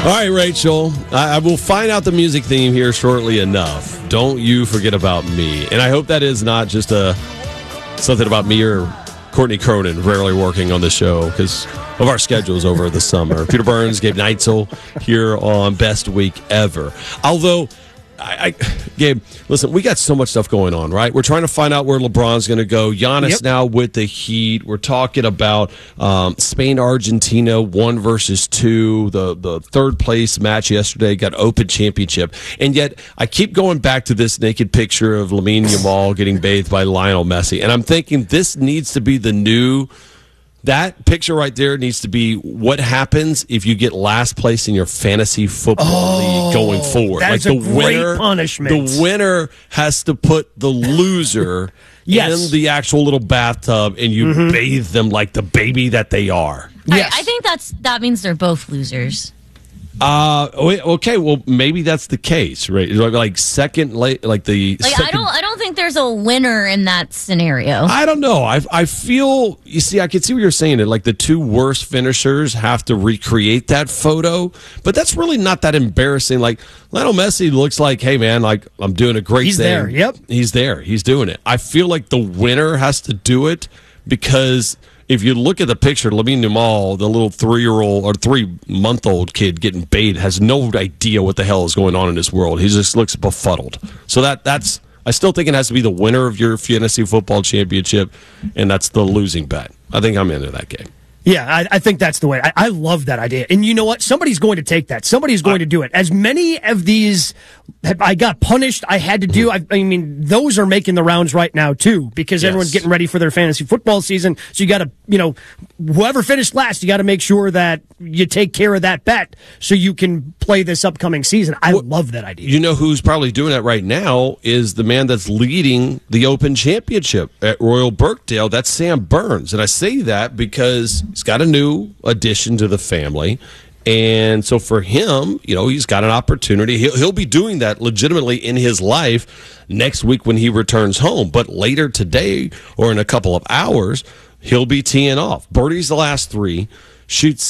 All right, Rachel, I will find out the music theme here shortly enough. Don't you forget about me. And I hope that is not just something about me or Courtney Cronin rarely working on the show because of our schedules over the summer. Peter Burns, Gabe Neitzel here on Best Week Ever. Although, Gabe, listen, we got so much stuff going on, right? We're trying to find out where LeBron's going to go. Giannis now with the Heat. We're talking about Spain, Argentina, 1 versus 2. The third place match yesterday got Open Championship. And yet, I keep going back to this naked picture of Lamine Yamal getting bathed by Lionel Messi. And I'm thinking this needs to be the new... That picture right there needs to be what happens if you get last place in your fantasy football league going forward. That is a great punishment. The winner has to put the loser in the actual little bathtub, and you bathe them like the baby that they are. Yes. I think that means they're both losers. Okay, well maybe that's the case, right? Like second late, like the. Like second, I don't think there's a winner in that scenario. I don't know. I feel you see. I can see what you're saying. That like the two worst finishers have to recreate that photo, but that's really not that embarrassing. Like Lionel Messi looks like, hey man, like I'm doing a great thing. He's there. Yep, he's there. He's doing it. I feel like the winner has to do it because. If you look at the picture, Lamine Yamal, the little 3-year-old or 3-month-old kid getting baited, has no idea what the hell is going on in this world. He just looks befuddled. So that's I still think it has to be the winner of your fantasy football championship, and that's the losing bet. I think I'm into that game. Yeah, I think that's the way. I love that idea. And you know what? Somebody's going to take that. Somebody's going to do it. As many of these I got punished, I had to do, I mean, those are making the rounds right now, too, because everyone's getting ready for their fantasy football season. So you got to, whoever finished last, you got to make sure that you take care of that bet so you can play this upcoming season. I love that idea. You know who's probably doing that right now is the man that's leading the Open Championship at Royal Birkdale. That's Sam Burns. And I say that because he's got a new addition to the family. And so for him, he's got an opportunity. He'll be doing that legitimately in his life next week when he returns home. But later today or in a couple of hours, he'll be teeing off. Birdie's the last 3, shoots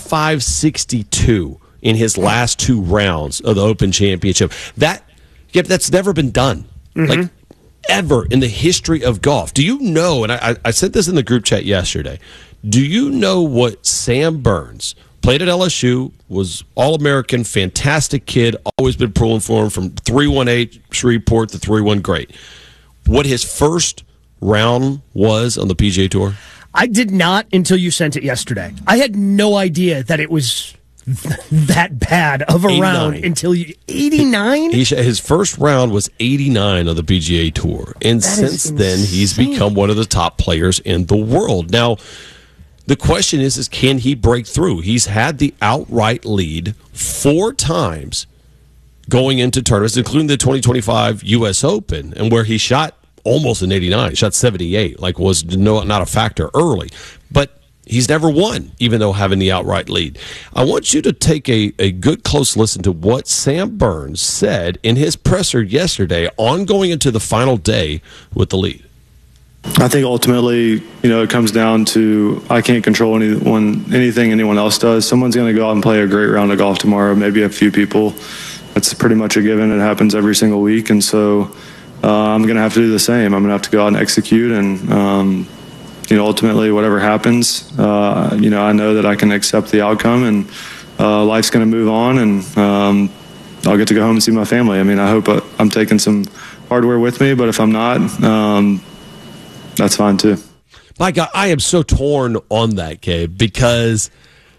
65-62 in his last 2 rounds of the Open Championship. That's never been done. Like ever in the history of golf. Do you know, and I said this in the group chat yesterday, do you know what Sam Burns played at LSU, was All-American, fantastic kid, always been pulling for him from 318 Shreveport to 3-1 great. What his first round was on the PGA Tour? I did not until you sent it yesterday. I had no idea that it was that bad of a 89. Round until 89? His first round was 89 on the PGA Tour. And since then, he's become one of the top players in the world. Now, the question is can he break through? He's had the outright lead 4 times going into tournaments, including the 2025 U.S. Open, and where he shot almost an 89. He shot 78, was not a factor early. But he's never won, even though having the outright lead. I want you to take a good, close listen to what Sam Burns said in his presser yesterday on going into the final day with the lead. I think ultimately, it comes down to I can't control anything anyone else does. Someone's going to go out and play a great round of golf tomorrow, maybe a few people. That's pretty much a given. It happens every single week. And so I'm going to have to do the same. I'm going to have to go out and execute. And, ultimately, whatever happens, I know that I can accept the outcome and life's going to move on. And I'll get to go home and see my family. I mean, I hope I'm taking some hardware with me, but if I'm not, that's fine too. My God, I am so torn on that, Gabe, because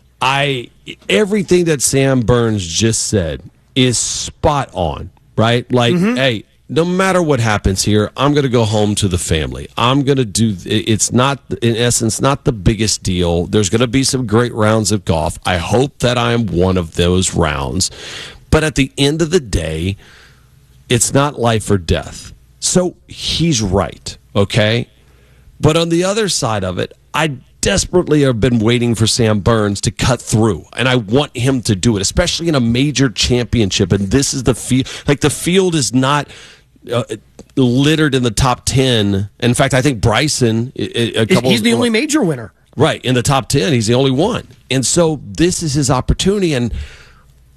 everything that Sam Burns just said is spot on, right? Like, hey, no matter what happens here, I'm going to go home to the family. I'm going to do, it's not, in essence, not the biggest deal. There's going to be some great rounds of golf. I hope that I'm one of those rounds. But at the end of the day, it's not life or death. So he's right, okay? But on the other side of it, I desperately have been waiting for Sam Burns to cut through, and I want him to do it, especially in a major championship. And this is the field. Like, the field is not littered in the top 10. In fact, I think Bryson, he's the only major winner. Right, in the top 10, he's the only one. And so this is his opportunity, and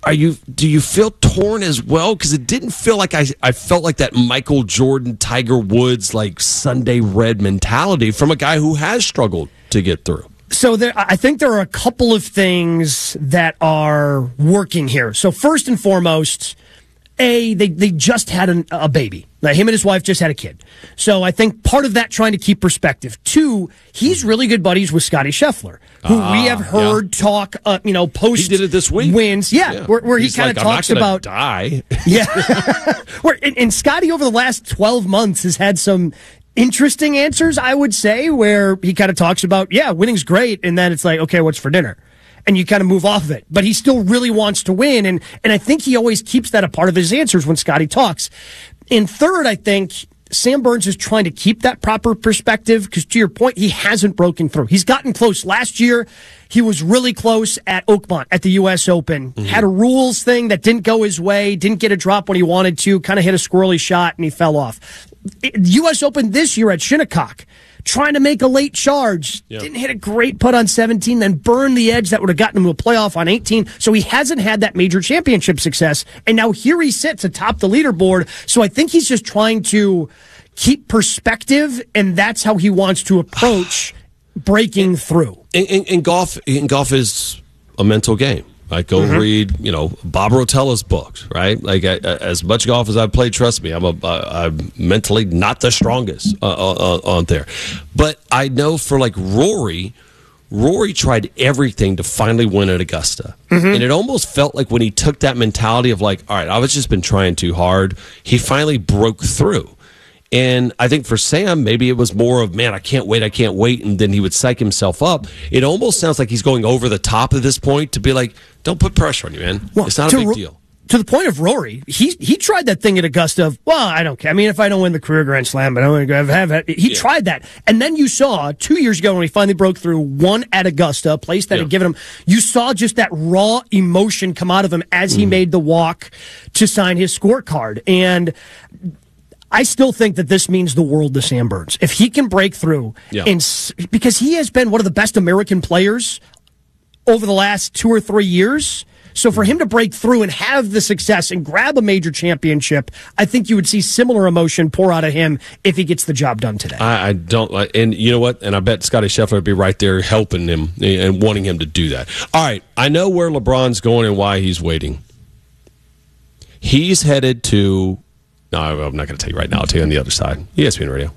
do you feel torn as well? Because it didn't feel like I felt like that Michael Jordan, Tiger Woods, like Sunday Red mentality from a guy who has struggled to get through. So I think there are a couple of things that are working here. So first and foremost, they just had a baby. Like, him and his wife just had a kid. So I think part of that trying to keep perspective. Two, he's really good buddies with Scotty Scheffler, who we have heard talk, post he did it this week. Wins. Yeah. Where he kind of talks about die. Yeah. and Scotty over the last 12 months has had some interesting answers, I would say, where he kind of talks about, winning's great, and then it's like, okay, what's for dinner? And you kind of move off of it. But he still really wants to win, and I think he always keeps that a part of his answers when Scotty talks. And third, I think Sam Burns is trying to keep that proper perspective, because to your point, he hasn't broken through. He's gotten close. Last year, he was really close at Oakmont at the U.S. Open. Mm-hmm. Had a rules thing that didn't go his way, didn't get a drop when he wanted to, kind of hit a squirrely shot, and he fell off. U.S. Open this year at Shinnecock, trying to make a late charge. Yep. Didn't hit a great putt on 17, then burned the edge that would have gotten him to a playoff on 18. So he hasn't had that major championship success. And now here he sits atop the leaderboard. So I think he's just trying to keep perspective, and that's how he wants to approach breaking through. And golf is a mental game. Like, go read, Bob Rotella's books, right? Like, as much golf as I've played, trust me, I'm mentally not the strongest on there. But I know for, like, Rory tried everything to finally win at Augusta. Mm-hmm. And it almost felt like when he took that mentality of, like, all right, I've just been trying too hard, he finally broke through. And I think for Sam, maybe it was more of, man, I can't wait, and then he would psych himself up. It almost sounds like he's going over the top at this point to be like, don't put pressure on you, man. Well, it's not a big deal. To the point of Rory, he tried that thing at Augusta of, well, I don't care. I mean, if I don't win the career Grand Slam, but I don't have he tried that. And then you saw 2 years ago when he finally broke through, one at Augusta, a place that had given him, you saw just that raw emotion come out of him as he made the walk to sign his scorecard. And I still think that this means the world to Sam Burns. If he can break through, because he has been one of the best American players over the last 2 or 3 years. So for him to break through and have the success and grab a major championship, I think you would see similar emotion pour out of him if he gets the job done today. I don't, and you know what? And I bet Scotty Scheffler would be right there helping him and wanting him to do that. All right, I know where LeBron's going and why he's waiting. He's headed to... No, I'm not going to tell you right now. I'll tell you on the other side. ESPN Radio.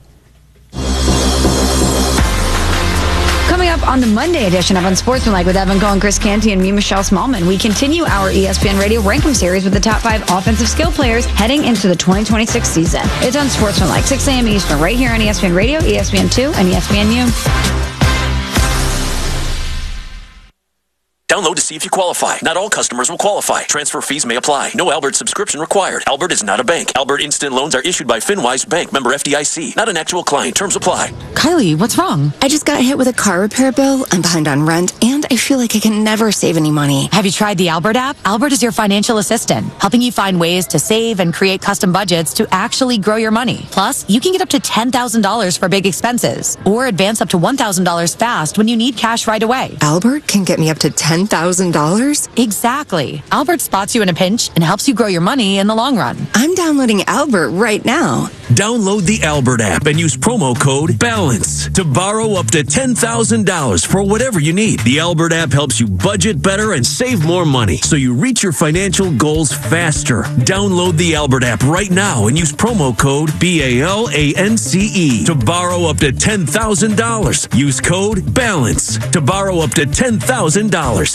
Coming up on the Monday edition of Unsportsmanlike with Evan Cohen, Chris Canty, and me, Michelle Smallman, we continue our ESPN Radio Rankum series with the top 5 offensive skill players heading into the 2026 season. It's Unsportsmanlike, 6 a.m. Eastern, right here on ESPN Radio, ESPN2, and ESPNU. Download to see if you qualify. Not all customers will qualify. Transfer fees may apply. No Albert subscription required. Albert is not a bank. Albert Instant Loans are issued by FinWise Bank, member FDIC. Not an actual client. Terms apply. Kylie, what's wrong? I just got hit with a car repair bill. I'm behind on rent, and I feel like I can never save any money. Have you tried the Albert app? Albert is your financial assistant, helping you find ways to save and create custom budgets to actually grow your money. Plus, you can get up to $10,000 for big expenses, or advance up to $1,000 fast when you need cash right away. Albert can get me up to $10,000? Exactly. Albert spots you in a pinch and helps you grow your money in the long run. I'm downloading Albert right now. Download the Albert app and use promo code BALANCE to borrow up to $10,000 for whatever you need. The Albert app helps you budget better and save more money so you reach your financial goals faster. Download the Albert app right now and use promo code BALANCE to borrow up to $10,000. Use code BALANCE to borrow up to $10,000.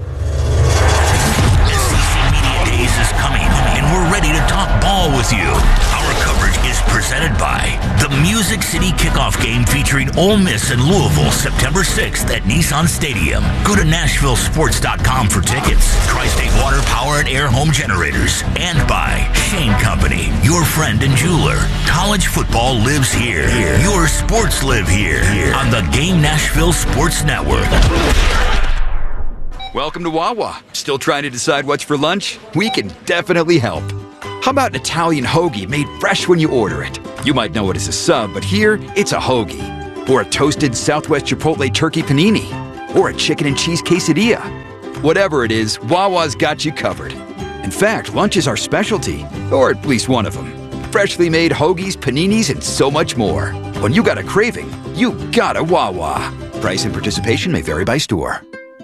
Ready to talk ball with you. Our coverage is presented by the Music City Kickoff Game featuring Ole Miss and Louisville September 6th at Nissan Stadium. Go to NashvilleSports.com for tickets. Tri-State Water Power and Air Home Generators. And by Shane Company, your friend and jeweler. College football lives here. Your sports live here. On the Game Nashville Sports Network. Welcome to Wawa. Still trying to decide what's for lunch? We can definitely help. How about an Italian hoagie made fresh when you order it? You might know it as a sub, but here, it's a hoagie. Or a toasted Southwest Chipotle turkey panini. Or a chicken and cheese quesadilla. Whatever it is, Wawa's got you covered. In fact, lunch is our specialty, or at least one of them. Freshly made hoagies, paninis, and so much more. When you got a craving, you got a Wawa. Price and participation may vary by store.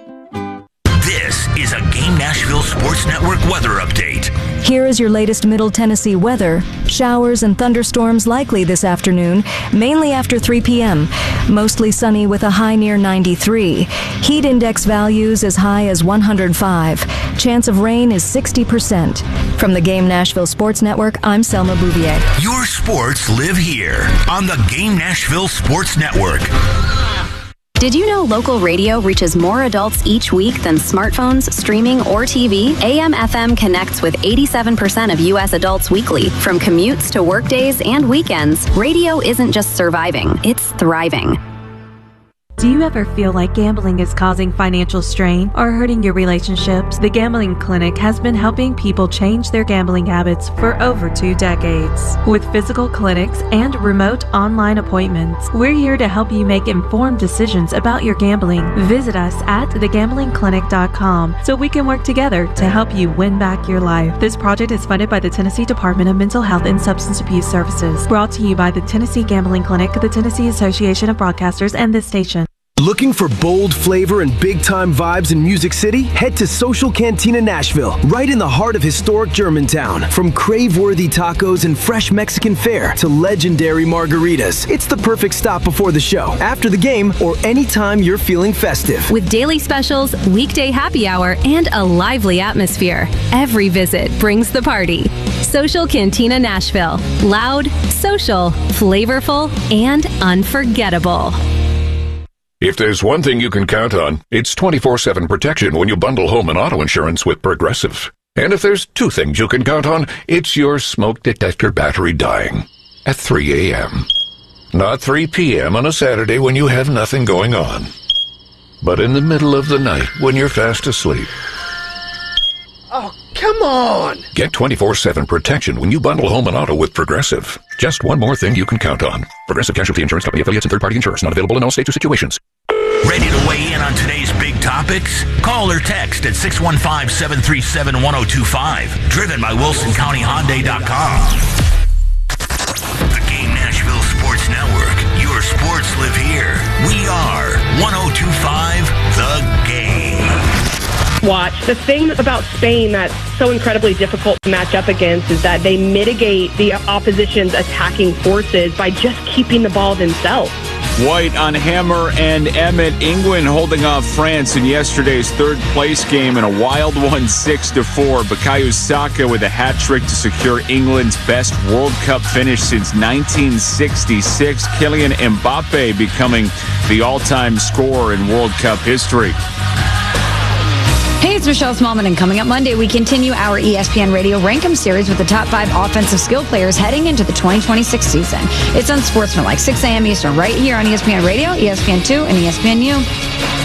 This is a Game Nashville Sports Network weather update. Here is your latest Middle Tennessee weather. Showers and thunderstorms likely this afternoon, mainly after 3 p.m. Mostly sunny with a high near 93. Heat index values as high as 105. Chance of rain is 60%. From the Game Nashville Sports Network, I'm Selma Bouvier. Your sports live here on the Game Nashville Sports Network. Did you know local radio reaches more adults each week than smartphones, streaming, or TV? AM/FM connects with 87% of U.S. adults weekly. From commutes to workdays and weekends, radio isn't just surviving, it's thriving. Do you ever feel like gambling is causing financial strain or hurting your relationships? The Gambling Clinic has been helping people change their gambling habits for over 2 decades. With physical clinics and remote online appointments, we're here to help you make informed decisions about your gambling. Visit us at thegamblingclinic.com so we can work together to help you win back your life. This project is funded by the Tennessee Department of Mental Health and Substance Abuse Services. Brought to you by the Tennessee Gambling Clinic, the Tennessee Association of Broadcasters, and this station. Looking for bold flavor and big-time vibes in Music City? Head to Social Cantina Nashville, right in the heart of historic Germantown. From crave-worthy tacos and fresh Mexican fare to legendary margaritas, it's the perfect stop before the show, after the game, or anytime you're feeling festive. With daily specials, weekday happy hour, and a lively atmosphere, every visit brings the party. Social Cantina Nashville. Loud, social, flavorful, and unforgettable. If there's one thing you can count on, it's 24/7 protection when you bundle home and auto insurance with Progressive. And if there's 2 things you can count on, it's your smoke detector battery dying at 3 a.m. Not 3 p.m. on a Saturday when you have nothing going on, but in the middle of the night when you're fast asleep. Oh, come on! Get 24/7 protection when you bundle home and auto with Progressive. Just one more thing you can count on. Progressive Casualty Insurance Company affiliates and third-party insurers. Not available in all states or situations. Ready to weigh in on today's big topics? Call or text at 615-737-1025. Driven by WilsonCountyHyundai.com. The Game Nashville Sports Network. Your sports live here. We are 102.5 The Game. Watch. The thing about Spain that's so incredibly difficult to match up against is that they mitigate the opposition's attacking forces by just keeping the ball themselves. White on Hammer and Emmett. England holding off France in yesterday's third-place game in a wild one, 6-4. Bukayo Saka with a hat trick to secure England's best World Cup finish since 1966. Kylian Mbappe becoming the all-time scorer in World Cup history. Hey, it's Michelle Smallman, and coming up Monday, we continue our ESPN Radio Rankem series with the top 5 offensive skill players heading into the 2026 season. It's Unsportsmanlike, 6 a.m. Eastern, right here on ESPN Radio, ESPN2, and ESPNU.